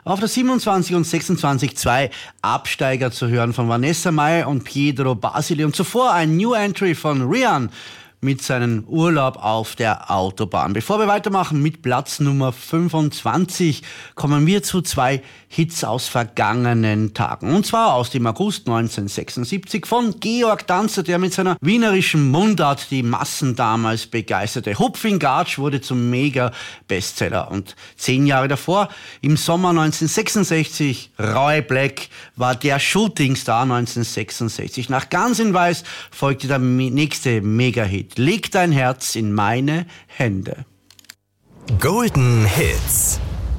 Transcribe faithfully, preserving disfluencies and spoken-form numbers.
Auf der siebenundzwanzig und sechsundzwanzig zwei Absteiger zu hören von Vanessa Mai und Pietro Basile. Und zuvor ein New Entry von Rian mit seinem Urlaub auf der Autobahn. Bevor wir weitermachen mit Platz Nummer fünfundzwanzig, kommen wir zu zwei Hits aus vergangenen Tagen. Und zwar aus dem August neunzehnhundertsechsundsiebzig von Georg Danzer, der mit seiner wienerischen Mundart die Massen damals begeisterte. Hupfing Gatsch wurde zum Mega-Bestseller. Und zehn Jahre davor, im Sommer neunzehnhundertsechsundsechzig, Roy Black war der Shootingstar neunzehnhundertsechsundsechzig. Nach Ganz in Weiß folgte der nächste Mega-Hit. Leg dein Herz in meine Hände. Golden Hits.